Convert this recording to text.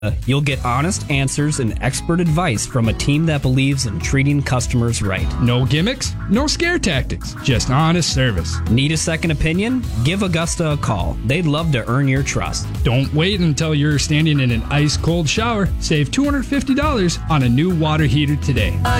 You'll get honest answers and expert advice from a team that believes in treating customers right. No gimmicks, no scare tactics, just honest service. Need a second opinion? Give Augusta a call. They'd love to earn your trust. Don't wait until you're standing in an ice-cold shower. Save $250 on a new water heater today.